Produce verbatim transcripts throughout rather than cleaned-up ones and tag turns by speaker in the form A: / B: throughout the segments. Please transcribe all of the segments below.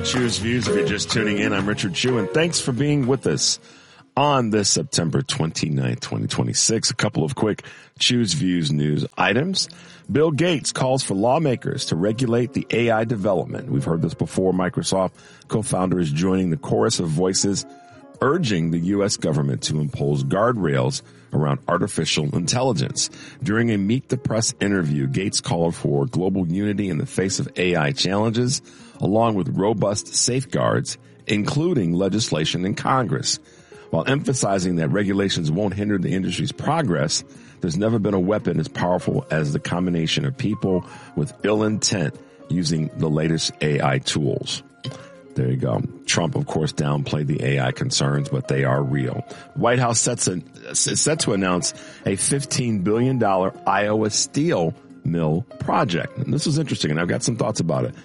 A: Choose Views. If you're just tuning in, I'm Richard Chu, and thanks for being with us on this September twenty-ninth, twenty twenty-six. A couple of quick Choose Views news items. Bill Gates calls for lawmakers to regulate the A I development. We've heard this before. Microsoft co-founder is joining the chorus of voices urging the U S government to impose guardrails around artificial intelligence. During a Meet the Press interview, Gates called for global unity in the face of A I challenges, along with robust safeguards, including legislation in Congress. While emphasizing that regulations won't hinder the industry's progress, there's never been a weapon as powerful as the combination of people with ill intent using the latest A I tools. There you go. Trump, of course, downplayed the A I concerns, but they are real. White House sets a, is set to announce a fifteen billion dollars Iowa steel mill project. And this was interesting, and I've got some thoughts about it.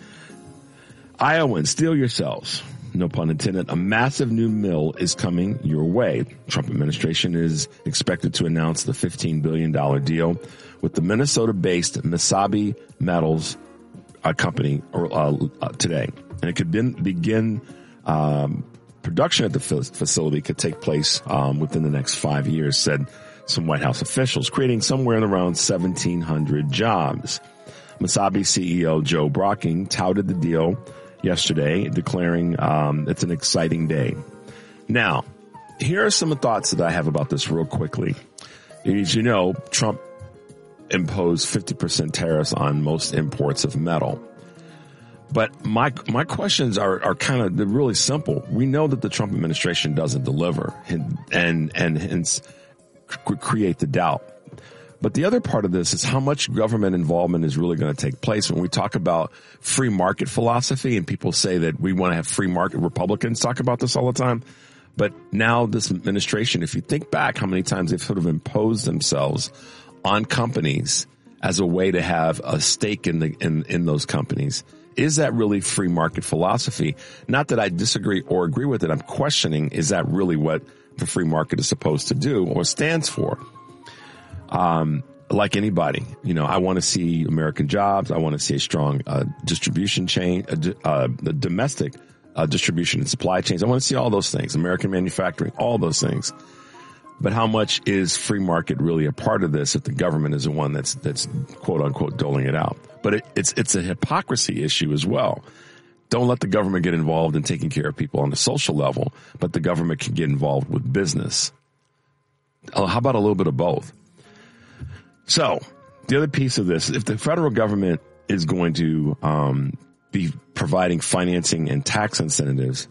A: Iowans, steel yourselves. No pun intended. A massive new mill is coming your way. Trump administration is expected to announce the fifteen billion dollars deal with the Minnesota-based Mesabi Metals uh, company uh, uh, today. And it could be, begin um, production at the facility could take place um, within the next five years, said some White House officials, creating somewhere around seventeen hundred jobs. Mesabi C E O Joe Brocking touted the deal yesterday, declaring um, it's an exciting day. Now, here are some thoughts that I have about this real quickly. As you know, Trump imposed fifty percent tariffs on most imports of metal. But my my questions are, are kind of, they're really simple. We know that the Trump administration doesn't deliver and and, and hence create the doubt. But the other part of this is how much government involvement is really going to take place. When we talk about free market philosophy and people say that we want to have free market, Republicans talk about this all the time. But now this administration, if you think back how many times they've sort of imposed themselves on companies as a way to have a stake in the in, in those companies, is that really free market philosophy? Not that I disagree or agree with it. I'm questioning, is that really what the free market is supposed to do or stands for? Um, like anybody, you know, I want to see American jobs. I want to see a strong uh, distribution chain, uh, uh, the domestic uh, distribution and supply chains. I want to see all those things, American manufacturing, all those things. But how much is free market really a part of this if the government is the one that's that's quote unquote doling it out? But it, it's it's a hypocrisy issue as well. Don't let the government get involved in taking care of people on the social level, but the government can get involved with business. How about a little bit of both? So the other piece of this, if the federal government is going to um, be providing financing and tax incentives,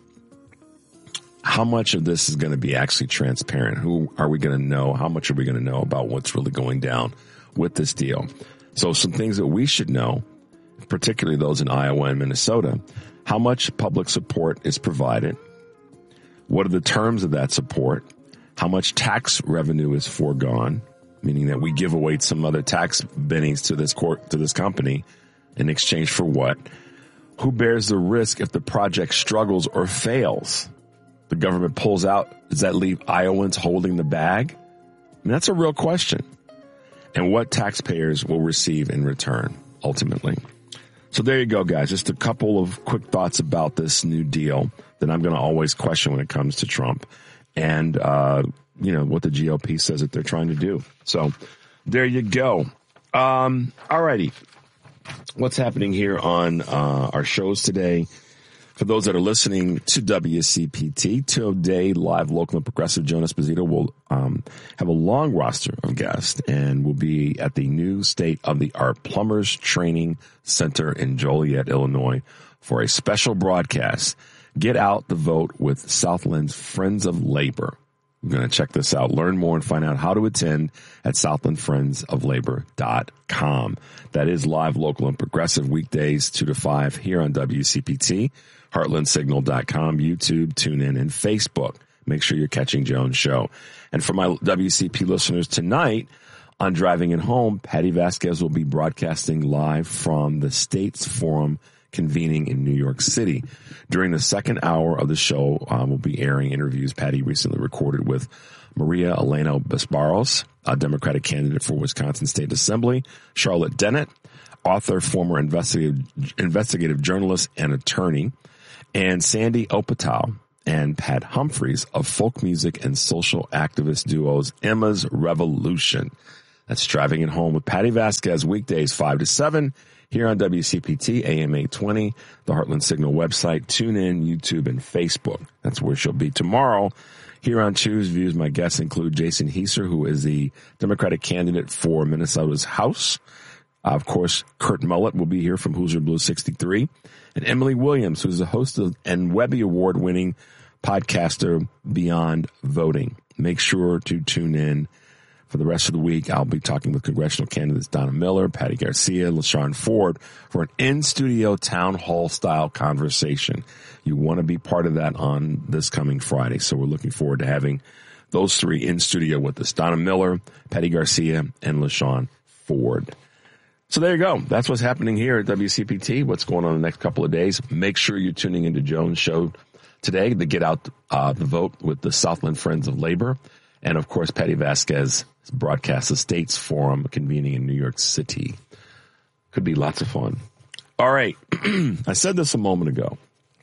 A: how much of this is going to be actually transparent? Who are we going to know? How much are we going to know about what's really going down with this deal? So some things that we should know, particularly those in Iowa and Minnesota, how much public support is provided? What are the terms of that support? How much tax revenue is foregone? Meaning that we give away some other tax bennies to this court, to this company in exchange for what? Who bears the risk if the project struggles or fails? The government pulls out. Does that leave Iowans holding the bag? I mean, that's a real question. And what taxpayers will receive in return, ultimately. So there you go, guys. Just a couple of quick thoughts about this new deal that I'm going to always question when it comes to Trump. And, uh, you know, what the G O P says that they're trying to do. So there you go. Um, all righty. What's happening here on uh, our shows today? For those that are listening to W C P T, today, live, local, and progressive, Joan Esposito will um, have a long roster of guests and will be at the new state-of-the-art Plumbers Training Center in Joliet, Illinois, for a special broadcast. Get out the vote with Southland's Friends of Labor. I'm going to check this out. Learn more and find out how to attend at southland friends of labor dot com. That is live, local, and progressive weekdays two to five here on W C P T, heartland signal dot com, YouTube, TuneIn, and Facebook. Make sure you're catching Joan's show. And for my W C P listeners tonight on Driving It Home, Patty Vasquez will be broadcasting live from the States Forum convening in New York City. During the second hour of the show, um, we'll be airing interviews Patty recently recorded with Maria Elena Besbaros, a Democratic candidate for Wisconsin State Assembly, Charlotte Dennett, author, former investigative, investigative journalist, and attorney, and Sandy Opatow and Pat Humphries of folk music and social activist duos Emma's Revolution. That's Driving It Home with Patty Vasquez, weekdays five to seven here on W C P T, A M eight twenty, the Heartland Signal website, TuneIn, YouTube, and Facebook. That's where she'll be tomorrow. Here on Choose Views, my guests include Jason Heiser, who is the Democratic candidate for Minnesota's House. Uh, of course, Kurt Mullett will be here from Hoosier Blue sixty-three. And Emily Williams, who's the host of and Webby Award-winning podcaster Beyond Voting. Make sure to tune in for the rest of the week. I'll be talking with congressional candidates Donna Miller, Patty Garcia, LaShawn Ford for an in-studio town hall-style conversation. You want to be part of that on this coming Friday. So we're looking forward to having those three in studio with us, Donna Miller, Patty Garcia, and LaShawn Ford. So there you go. That's what's happening here at W C P T. What's going on the next couple of days. Make sure you're tuning into Joan's show today to get out uh, the vote with the Southland Friends of Labor. And, of course, Patty Vasquez broadcasts the States Forum convening in New York City. Could be lots of fun. All right. I said this a moment ago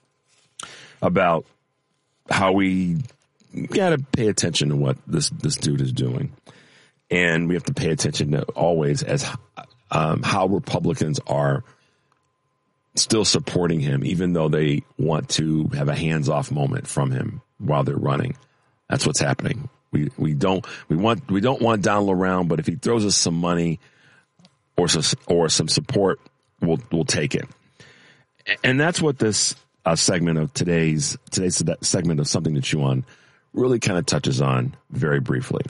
A: about how we got to pay attention to what this, this dude is doing. And we have to pay attention to always as um, how Republicans are still supporting him, even though they want to have a hands-off moment from him while they're running. That's what's happening. We we don't we want we don't want Donald around, but if he throws us some money or some, or some support, we'll we'll take it. And that's what this uh, segment of today's today's segment of Something to Chew On really kind of touches on very briefly.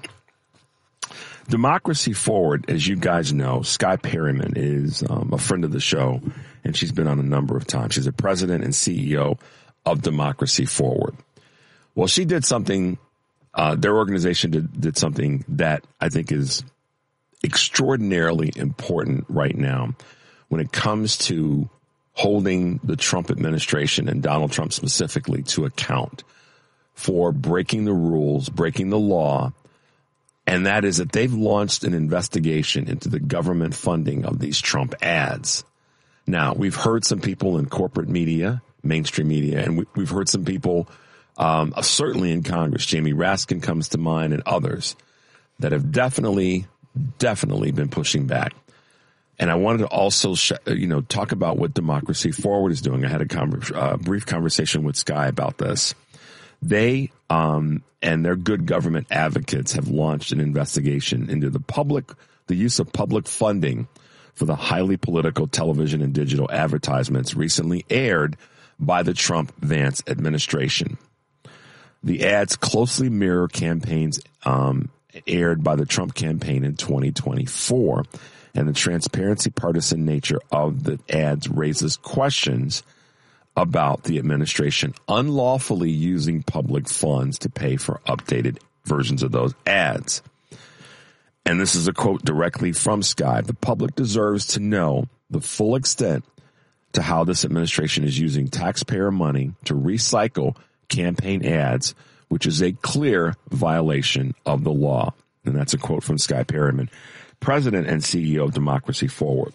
A: Democracy Forward, as you guys know, Sky Perryman is um, a friend of the show, and she's been on a number of times. She's the president and C E O of Democracy Forward. Well, she did something, uh, their organization did, did something that I think is extraordinarily important right now when it comes to holding the Trump administration and Donald Trump specifically to account for breaking the rules, breaking the law. And that is that they've launched an investigation into the government funding of these Trump ads. Now, we've heard some people in corporate media, mainstream media, and we, we've heard some people, um, certainly in Congress, Jamie Raskin comes to mind and others that have definitely, definitely been pushing back. And I wanted to also, sh- you know, talk about what Democracy Forward is doing. I had a con- uh, brief conversation with Sky about this. They um, and their good government advocates have launched an investigation into the public, the use of public funding for the highly political television and digital advertisements recently aired by the Trump-Vance administration. The ads closely mirror campaigns um, aired by the Trump campaign in twenty twenty-four, and the transparency, partisan nature of the ads raises questions about the administration unlawfully using public funds to pay for updated versions of those ads. And this is a quote directly from Sky. The public deserves to know the full extent to how this administration is using taxpayer money to recycle campaign ads, which is a clear violation of the law. And that's a quote from Sky Perryman, president and C E O of Democracy Forward.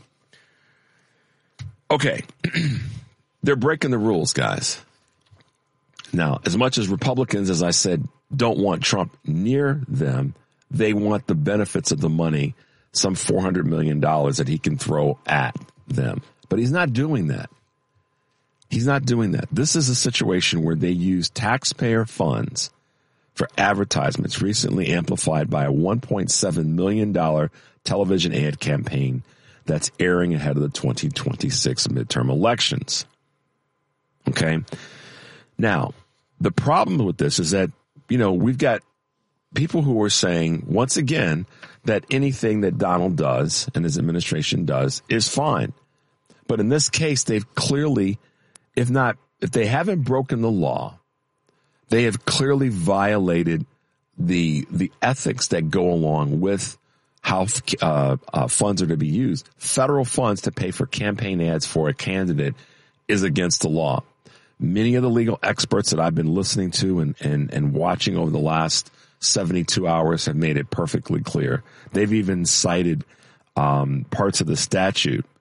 A: Okay. They're breaking the rules, guys. Now, as much as Republicans, as I said, don't want Trump near them, they want the benefits of the money, some four hundred million dollars that he can throw at them. But he's not doing that. He's not doing that. This is a situation where they use taxpayer funds for advertisements recently amplified by a one point seven million dollars television ad campaign that's airing ahead of the twenty twenty-six midterm elections. Okay. Now, the problem with this is that, you know, we've got people who are saying, once again, that anything that Donald does and his administration does is fine. But in this case, they've clearly, if not, if they haven't broken the law, they have clearly violated the the ethics that go along with how uh, uh, funds are to be used. Federal funds to pay for campaign ads for a candidate is against the law. Many of the legal experts that I've been listening to and, and, and watching over the last seventy-two hours have made it perfectly clear. They've even cited um, parts of the statute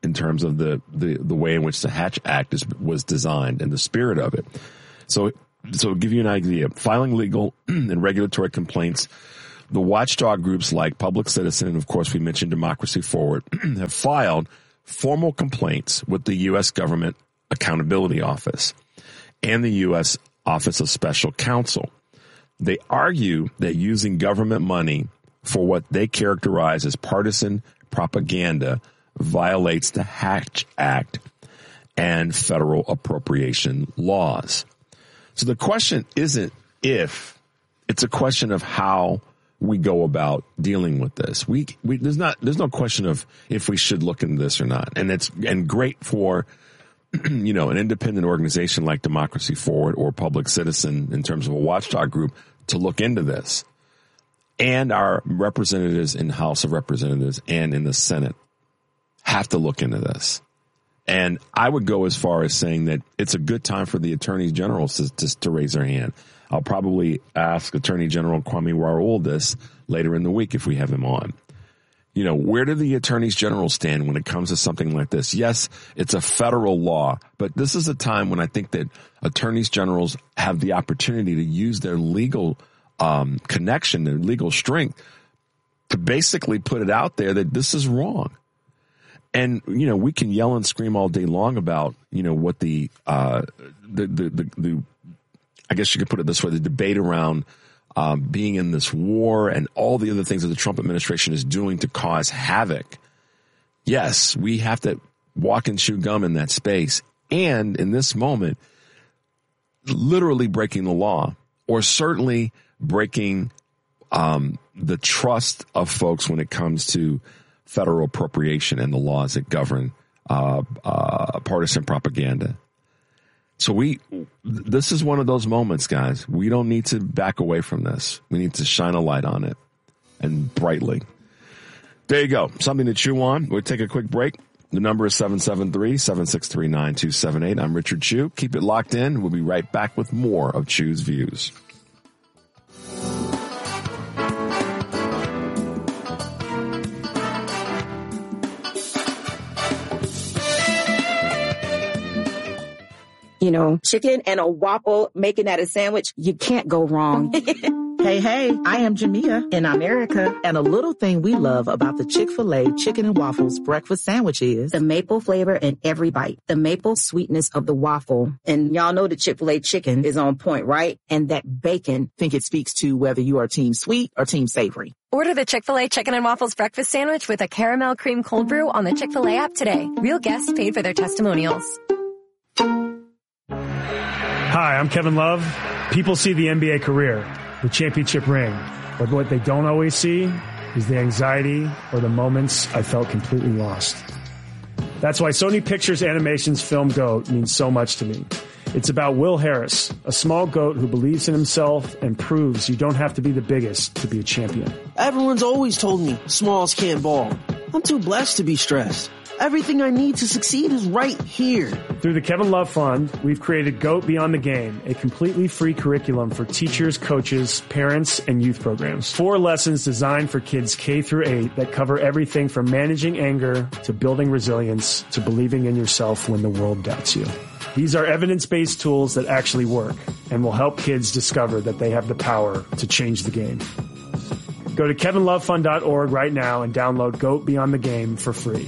A: in terms of the, the, the way in which the Hatch Act is, was designed and the spirit of it. So, so to give you an idea, filing legal and regulatory complaints, the watchdog groups like Public Citizen, and of course we mentioned Democracy Forward, have filed formal complaints with the U S Government Accountability Office and the U S Office of Special Counsel. They argue that using government money for what they characterize as partisan propaganda violates the Hatch Act and federal appropriation laws. So the question isn't if, it's a question of how we go about dealing with this. We, we, there's not, there's no question of if we should look into this or not. And it's, and great for, you know, an independent organization like Democracy Forward or Public Citizen in terms of a watchdog group to look into this. And our representatives in the House of Representatives and in the Senate have to look into this. And I would go as far as saying that it's a good time for the attorneys general to, to, to raise their hand. I'll probably ask Attorney General Kwame Raoul this later in the week if we have him on. You know, where do the attorneys general stand when it comes to something like this? Yes, it's a federal law, but this is a time when I think that attorneys generals have the opportunity to use their legal um, connection, their legal strength to basically put it out there that this is wrong. And, you know, we can yell and scream all day long about, you know, what the, uh, the, the, the, the, I guess you could put it this way, the debate around um, being in this war and all the other things that the Trump administration is doing to cause havoc. Yes, we have to walk and chew gum in that space. And in this moment, literally breaking the law or certainly breaking um, the trust of folks when it comes to federal appropriation and the laws that govern uh, uh, partisan propaganda. So we, this is one of those moments, guys. We don't need to back away from this. We need to shine a light on it, and brightly. There you go. Something to chew on. We'll take a quick break. The number is seven seven three, seven six three, nine two seven eight. I'm Richard Chew. Keep it locked in. We'll be right back with more of Chew's Views.
B: You know, chicken and a waffle, making that a sandwich, you can't go wrong.
C: Hey, hey, I am Jamia, and I'm Erica. And a little thing we love about the Chick-fil-A Chicken and Waffles breakfast sandwich is
B: the maple flavor in every bite, the maple sweetness of the waffle. And y'all know the Chick-fil-A chicken is on point, right? And that bacon.
C: I think it speaks to whether you are team sweet or team savory.
D: Order the Chick-fil-A Chicken and Waffles breakfast sandwich with a caramel cream cold brew on the Chick-fil-A app today. Real guests paid for their testimonials.
E: Hi, I'm Kevin Love. People see the N B A career, the championship ring, but what they don't always see is the anxiety or the moments I felt completely lost. That's why Sony Pictures Animation's film GOAT means so much to me. It's about Will Harris, a small goat who believes in himself and proves you don't have to be the biggest to be a champion.
F: Everyone's always told me smalls can't ball. I'm too blessed to be stressed. Everything I need to succeed is right here.
E: Through the Kevin Love Fund, we've created GOAT Beyond the Game, a completely free curriculum for teachers, coaches, parents, and youth programs. Four lessons designed for kids K through eight that cover everything from managing anger to building resilience to believing in yourself when the world doubts you. These are evidence-based tools that actually work and will help kids discover that they have the power to change the game. Go to kevin love fund dot org right now and download GOAT Beyond the Game for free.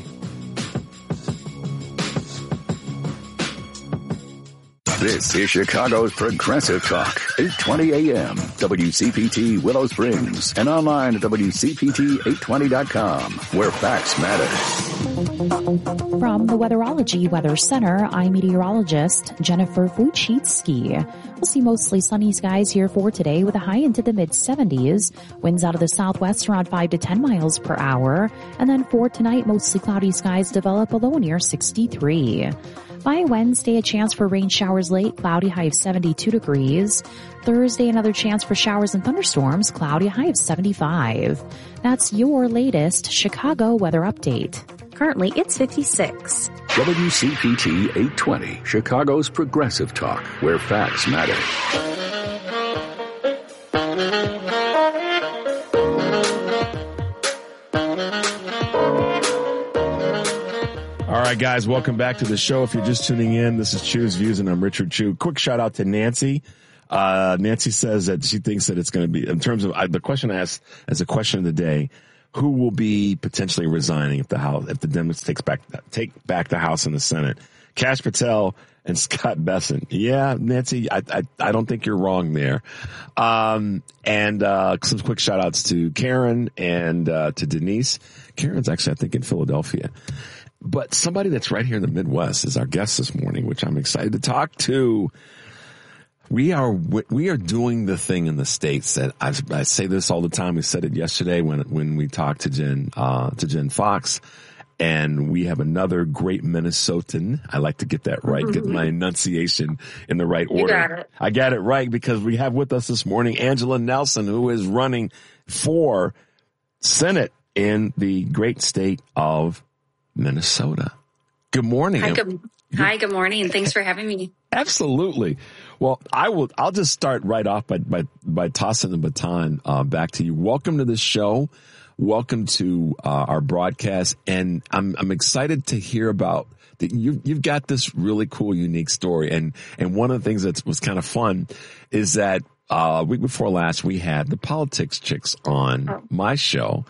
G: This is Chicago's Progressive Talk, eight twenty A M, W C P T Willow Springs, and online at W C P T eight twenty dot com, where facts matter.
H: From the Weatherology Weather Center, I'm meteorologist Jennifer Wojcicki. We'll see mostly sunny skies here for today with a high into the mid seventies. Winds out of the southwest around five to ten miles per hour. And then for tonight, mostly cloudy skies develop a low near sixty-three. By Wednesday, a chance for rain showers late, cloudy high of seventy-two degrees. Thursday, another chance for showers and thunderstorms, cloudy high of seventy-five. That's your latest Chicago weather update.
B: Currently, it's fifty-six.
G: W C P T eight twenty, Chicago's Progressive Talk, where facts matter.
A: All right, guys, welcome back to the show. If you're just tuning in, this is Chew's Views, and I'm Richard Chew. Quick shout out to Nancy. Uh, Nancy says that she thinks that it's going to be, in terms of I, the question I asked as a question of the day, who will be potentially resigning if the House, if the Democrats takes back, take back the House and the Senate? Kash Patel and Scott Bessent. Yeah, Nancy, I, I, I don't think you're wrong there. Um, and, uh, some quick shout outs to Karen and, uh, to Denise. Karen's actually, I think, in Philadelphia. But somebody that's right here in the Midwest is our guest this morning, which I'm excited to talk to. We are, we are doing the thing in the States that I, I say this all the time. We said it yesterday when, when we talked to Jen, uh, to Jen Fox. And we have another great Minnesotan. I like to get that right, get my enunciation in the right order.
I: You got it.
A: I got it right because we have with us this morning Angela Nelson, who is running for Senate in the great state of Minnesota. Good morning.
I: Hi, good, hi, good morning. Thanks for having me.
A: Absolutely. Well, I will, I'll just start right off by, by, by tossing the baton, uh, back to you. Welcome to the show. Welcome to, uh, our broadcast. And I'm, I'm excited to hear about that. You, you've got this really cool, unique story. And, and one of the things that was kind of fun is that, uh, week before last, we had the Politics Chicks on oh. my show,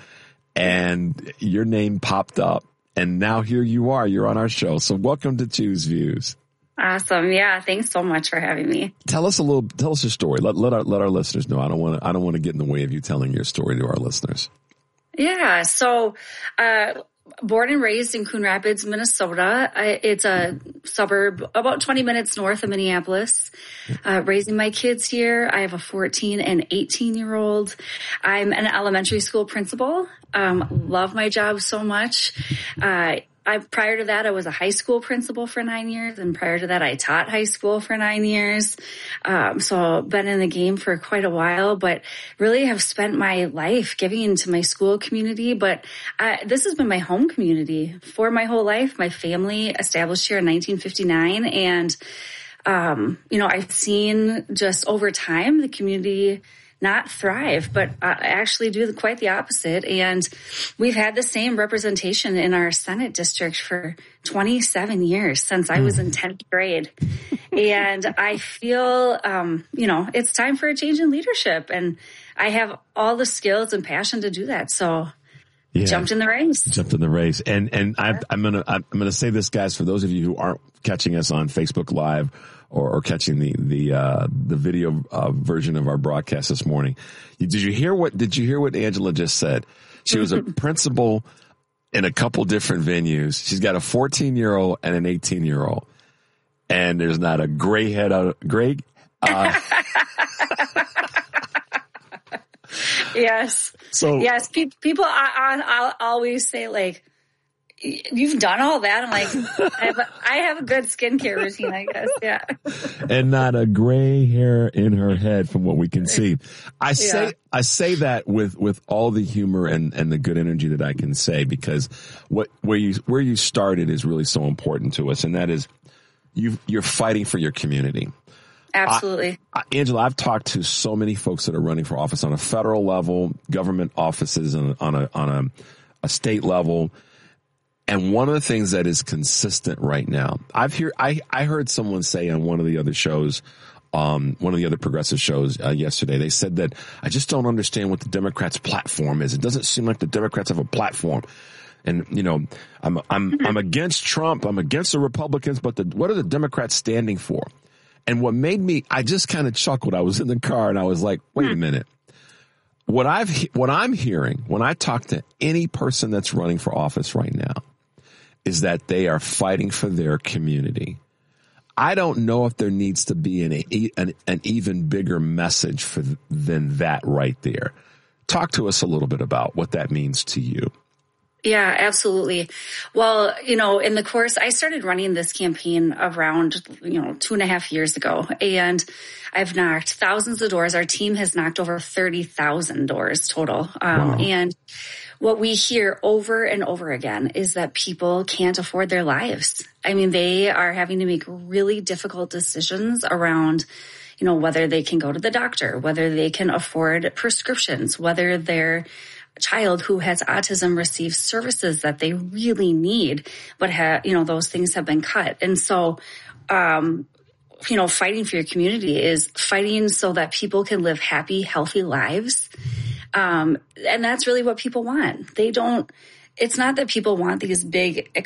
A: and your name popped up. And now here you are. You're on our show. So welcome to Chew's Views.
I: Awesome. Yeah. Thanks so much for having me.
A: Tell us a little, tell us your story. Let, let our, let our listeners know. I don't want to, I don't want to get in the way of you telling your story to our listeners.
I: Yeah. So, uh, born and raised in Coon Rapids, Minnesota. I, it's a suburb about twenty minutes north of Minneapolis. Uh, raising my kids here. I have a fourteen and eighteen year old. I'm an elementary school principal. Um, love my job so much. Uh, I, prior to that, I was a high school principal for nine years. And prior to that, I taught high school for nine years. Um, so been in the game for quite a while, but really have spent my life giving into my school community. But I, this has been my home community for my whole life. My family established here in nineteen fifty-nine. And, um, you know, I've seen just over time the community not thrive, but uh, actually do quite the opposite. And we've had the same representation in our Senate district for twenty-seven years, since I was in tenth grade. And I feel, um, you know, it's time for a change in leadership. And I have all the skills and passion to do that. So yeah. Jumped in the race.
A: Jumped in the race. And, and I, I'm going to, I'm going to say this, guys, for those of you who aren't catching us on Facebook Live or, or catching the, the, uh, the video uh, version of our broadcast this morning. Did you hear what, did you hear what Angela just said? She was a principal in a couple different venues. She's got a fourteen year old and an eighteen year old. And there's not a gray head out, gray, uh,
I: yes.
A: So
I: yes, pe- people I, I, I'll always say like, you've done all that. I'm like, I have, a, I have a good skincare routine, I guess. Yeah.
A: And not a gray hair in her head from what we can see. I say,
I: Yeah.
A: I say that with, with all the humor and, and the good energy that I can say, because what, where you, where you started is really so important to us. And that is you, you're fighting for your community.
I: Absolutely.
A: I, I, Angela, I've talked to so many folks that are running for office on a federal level, government offices on, on a, on a, a state level. And one of the things that is consistent right now, I've hear, I, I heard someone say on one of the other shows, um, one of the other progressive shows uh, yesterday, they said that I just don't understand what the Democrats' platform is. It doesn't seem like the Democrats have a platform. And, you know, I'm, I'm, I'm against Trump. I'm against the Republicans, but the, what are the Democrats standing for? And what made me, I just kind of chuckled. I was in the car and I was like, wait a minute. What I've, what I'm hearing when I talk to any person that's running for office right now is that they are fighting for their community. I don't know if there needs to be an, an, an even bigger message for than that right there. Talk to us a little bit about what that means to you.
I: Yeah, absolutely. Well, you know, in the course, I started running this campaign around, you know, two and a half years ago, and I've knocked thousands of doors. Our team has knocked over thirty thousand doors total. Um,
A: Wow.
I: And what we hear over and over again is that people can't afford their lives. I mean, they are having to make really difficult decisions around, you know, whether they can go to the doctor, whether they can afford prescriptions, whether they're child who has autism receive services that they really need, but have, you know, those things have been cut. And so, um, you know, fighting for your community is fighting so that people can live happy, healthy lives. Um, and that's really what people want. They don't, it's not that people want these big